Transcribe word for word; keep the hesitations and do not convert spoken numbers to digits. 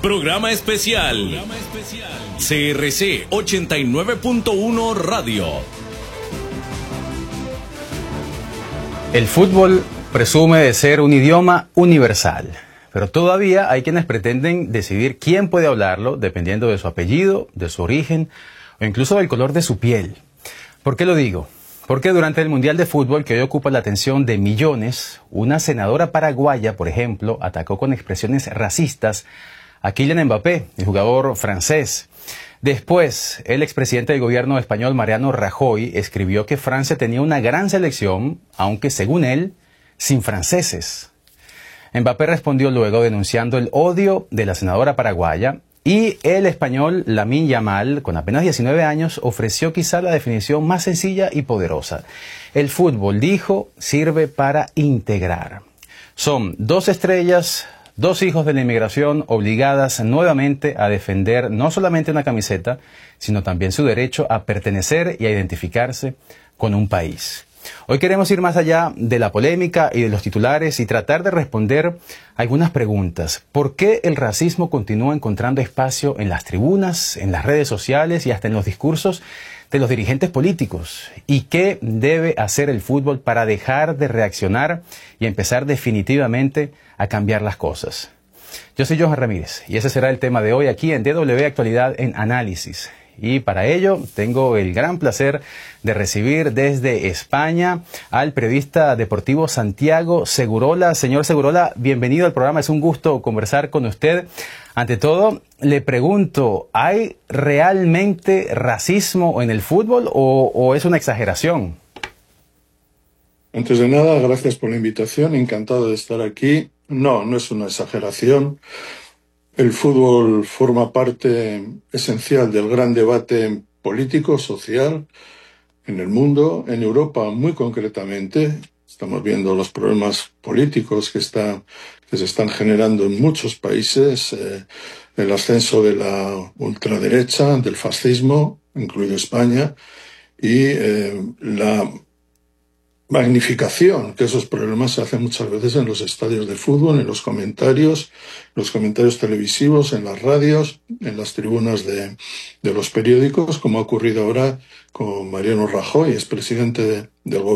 Programa especial. C R C ochenta y nueve punto uno Radio. El fútbol presume de ser un idioma universal, pero todavía hay quienes pretenden decidir quién puede hablarlo dependiendo de su apellido, de su origen o incluso del color de su piel. ¿Por qué lo digo? Porque durante el Mundial de Fútbol, que hoy ocupa la atención de millones, una senadora paraguaya, por ejemplo, atacó con expresiones racistas a Kylian Mbappé, el jugador francés. Después, el expresidente del gobierno español, Mariano Rajoy, escribió que Francia tenía una gran selección, aunque según él, sin franceses. Mbappé respondió luego denunciando el odio de la senadora paraguaya, y el español Lamine Yamal, con apenas diecinueve años, ofreció quizá la definición más sencilla y poderosa. El fútbol, dijo, sirve para integrar. Son dos estrellas, dos hijos de la inmigración obligadas nuevamente a defender no solamente una camiseta, sino también su derecho a pertenecer y a identificarse con un país. Hoy queremos ir más allá de la polémica y de los titulares y tratar de responder algunas preguntas. ¿Por qué el racismo continúa encontrando espacio en las tribunas, en las redes sociales y hasta en los discursos de los dirigentes políticos? ¿Y qué debe hacer el fútbol para dejar de reaccionar y empezar definitivamente a cambiar las cosas? Yo soy Johan Ramírez y ese será el tema de hoy aquí en D W Actualidad en Análisis. Y para ello tengo el gran placer de recibir desde España al periodista deportivo Santiago Segurola. Señor Segurola, bienvenido al programa, es un gusto conversar con usted. Ante todo, le pregunto, ¿hay realmente racismo en el fútbol o, o es una exageración? Antes de nada, gracias por la invitación, encantado de estar aquí. No, no es una exageración. El fútbol forma parte esencial del gran debate político, social, en el mundo, en Europa muy concretamente. Estamos viendo los problemas políticos que, está, que se están generando en muchos países, eh, el ascenso de la ultraderecha, del fascismo, incluido España, y eh, la magnificación que esos problemas se hacen muchas veces en los estadios de fútbol, en los comentarios, los comentarios televisivos, en las radios, en las tribunas de, de los periódicos, como ha ocurrido ahora con Mariano Rajoy, expresidente de, del gobierno.